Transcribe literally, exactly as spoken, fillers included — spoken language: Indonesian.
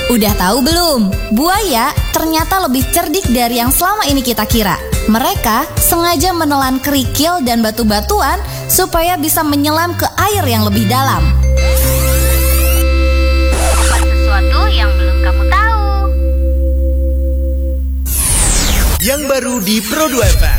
Udah tahu belum? Buaya ternyata lebih cerdik dari yang selama ini kita kira. Mereka sengaja menelan kerikil dan batu-batuan supaya bisa menyelam ke air yang lebih dalam. Sesuatu yang belum kamu tahu. Yang baru di Pro dua F M.